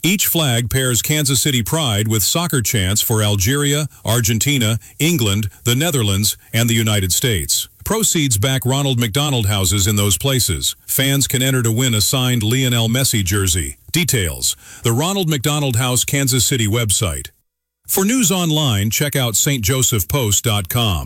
Each flag pairs Kansas City pride with soccer chants for Algeria, Argentina, England, the Netherlands, and the United States. Proceeds back Ronald McDonald houses in those places. Fans can enter to win a signed Lionel Messi jersey. Details: the Ronald McDonald House Kansas City website. For news online, check out stjosephpost.com.